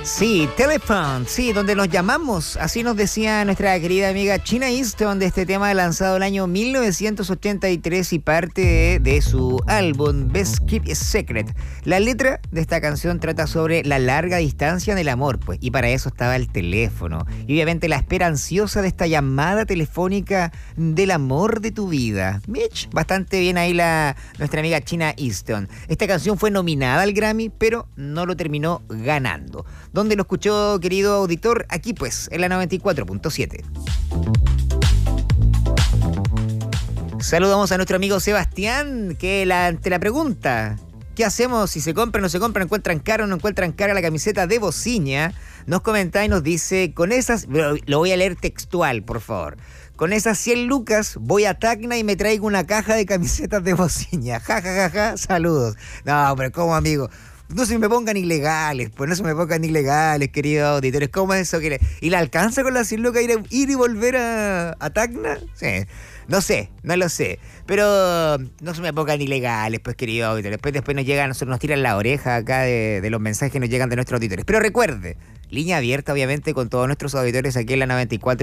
Sí, Telephone, sí, donde nos llamamos, así nos decía nuestra querida amiga China Easton de este tema lanzado el año 1983 y parte de su álbum Best Kept Secret. La letra de esta canción trata sobre la larga distancia en el amor, pues, y para eso estaba el teléfono. Y obviamente la espera ansiosa de esta llamada telefónica del amor de tu vida. Mitch, bastante bien ahí nuestra amiga China Easton. Esta canción fue nominada al Grammy, pero no lo terminó ganando. ¿Dónde lo escuchó, querido auditor? Aquí pues, en la 94.7. Saludamos a nuestro amigo Sebastián, que ante la pregunta, ¿qué hacemos si se compra o no se compra? ¿Encuentran cara o no encuentran cara la camiseta de Bociña? Nos comenta y nos dice, con esas, lo voy a leer textual, por favor. Con esas 100 lucas voy a Tacna y me traigo una caja de camisetas de Bociña. Ja, ja, ja, ja, saludos. No, pero ¿cómo, amigo? No se me pongan ilegales, pues no se me pongan ilegales, queridos auditores. ¿Cómo es eso? ¿Y le alcanza con las 100 lucas ir y volver a Tacna? Sí, no sé, no lo sé. Pero no se me pongan ilegales, pues, queridos auditores. Después nos tiran la oreja acá de los mensajes que nos llegan de nuestros auditores. Pero recuerde, línea abierta, obviamente, con todos nuestros auditores aquí en la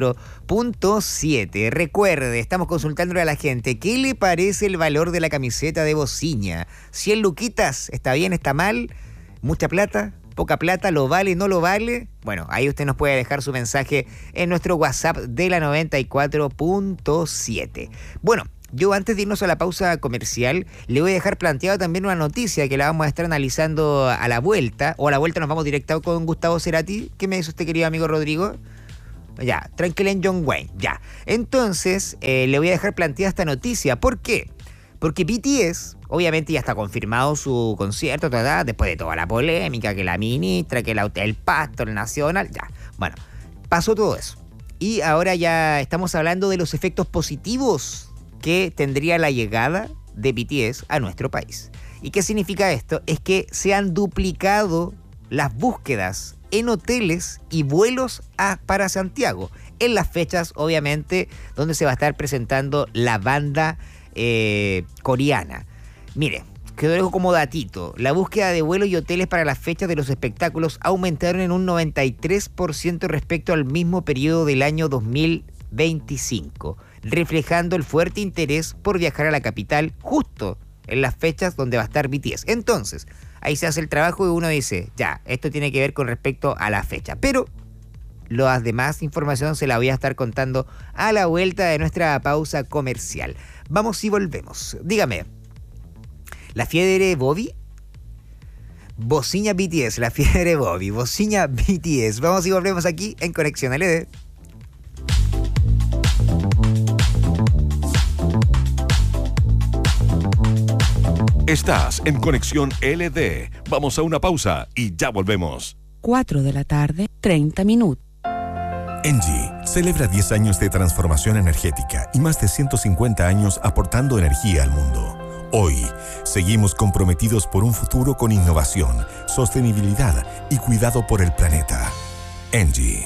94.7. Recuerde, estamos consultándole a la gente, ¿qué le parece el valor de la camiseta de Bociña? 100 luquitas, ¿está bien, está mal? ¿Mucha plata? ¿Poca plata? ¿Lo vale? ¿No lo vale? Bueno, ahí usted nos puede dejar su mensaje en nuestro WhatsApp de la 94.7. Bueno, yo antes de irnos a la pausa comercial, le voy a dejar planteado también una noticia que la vamos a estar analizando a la vuelta, o a la vuelta nos vamos directo con Gustavo Cerati. ¿Qué me dice usted, querido amigo Rodrigo? Ya, tranquilo en John Wayne, ya. Entonces, le voy a dejar planteada esta noticia. ¿Por qué? Porque BTS, obviamente ya está confirmado su concierto, después de toda la polémica, que la ministra, que el Pasto, el Nacional, ya. Bueno, pasó todo eso. Y ahora ya estamos hablando de los efectos positivos que tendría la llegada de BTS a nuestro país. ¿Y qué significa esto? Es que se han duplicado las búsquedas en hoteles y vuelos para Santiago, en las fechas, obviamente, donde se va a estar presentando la banda coreana. Mire, que lo dejo como datito. La búsqueda de vuelos y hoteles para las fechas de los espectáculos aumentaron en un 93% respecto al mismo periodo del año 2025, reflejando el fuerte interés por viajar a la capital justo en las fechas donde va a estar BTS. Entonces, ahí se hace el trabajo y uno dice, ya, esto tiene que ver con respecto a la fecha. Pero las demás información se la voy a estar contando a la vuelta de nuestra pausa comercial. Vamos y volvemos. Dígame, ¿la fiebre Bobby? Bociña BTS, la fiebre Bobby, Bociña BTS. Vamos y volvemos aquí en Conexión LD. Estás en Conexión LD. Vamos a una pausa y ya volvemos. 4 de la tarde, 30 minutos. ENGIE celebra 10 años de transformación energética y más de 150 años aportando energía al mundo. Hoy, seguimos comprometidos por un futuro con innovación, sostenibilidad y cuidado por el planeta. ENGIE.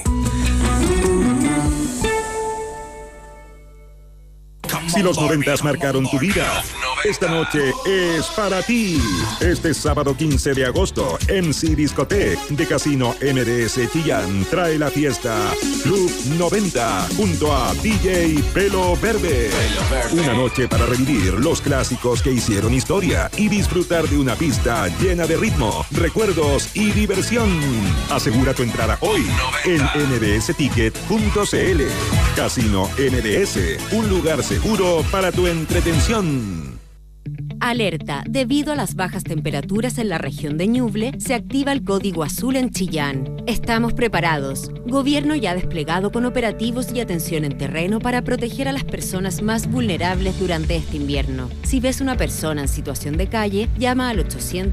Si los 90s marcaron tu vida, esta noche es para ti. Este sábado 15 de agosto, MC Discoteque de Casino MDS Chillán trae la fiesta Club 90 junto a DJ Pelo Verde. Una noche para revivir los clásicos que hicieron historia y disfrutar de una pista llena de ritmo, recuerdos y diversión. Asegura tu entrada hoy en nbsticket.cl. Casino MDS, un lugar seguro para tu entretención. Alerta, debido a las bajas temperaturas en la región de Ñuble, se activa el código azul en Chillán. Estamos preparados. Gobierno ya desplegado con operativos y atención en terreno para proteger a las personas más vulnerables durante este invierno. Si ves una persona en situación de calle, llama al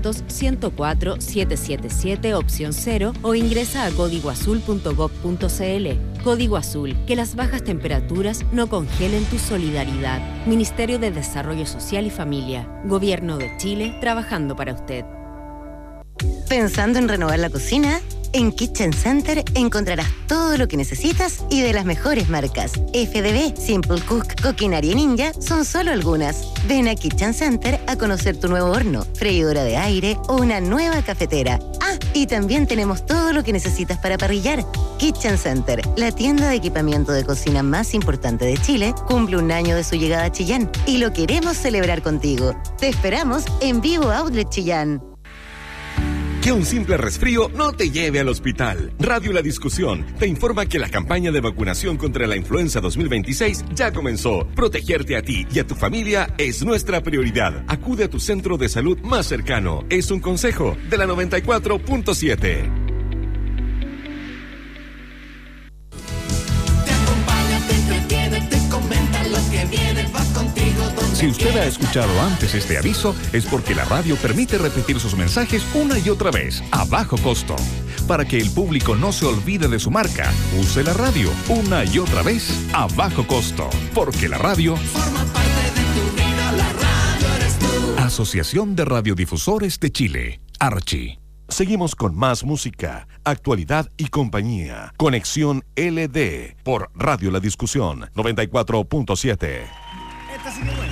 800-104-777 opción 0 o ingresa a códigoazul.gov.cl. Código Azul, que las bajas temperaturas no congelen tu solidaridad. Ministerio de Desarrollo Social y Familia. Gobierno de Chile, trabajando para usted. ¿Pensando en renovar la cocina? En Kitchen Center encontrarás todo lo que necesitas y de las mejores marcas. FDB, Simple Cook, Coquinaria Ninja son solo algunas. Ven a Kitchen Center a conocer tu nuevo horno, freidora de aire o una nueva cafetera. Ah, y también tenemos todo lo que necesitas para parrillar. Kitchen Center, la tienda de equipamiento de cocina más importante de Chile, cumple un año de su llegada a Chillán y lo queremos celebrar contigo. Te esperamos en Vivo Outlet Chillán. Que un simple resfrío no te lleve al hospital. Radio La Discusión te informa que la campaña de vacunación contra la influenza 2026 ya comenzó. Protegerte a ti y a tu familia es nuestra prioridad. Acude a tu centro de salud más cercano. Es un consejo de la 94.7. Si usted ha escuchado antes este aviso, es porque la radio permite repetir sus mensajes una y otra vez, a bajo costo. Para que el público no se olvide de su marca, use la radio una y otra vez, a bajo costo. Porque la radio forma parte de tu vida, la radio eres tú. Asociación de Radiodifusores de Chile, Archi. Seguimos con más música, actualidad y compañía. Conexión LD por Radio La Discusión 94.7. Esta sí que buena.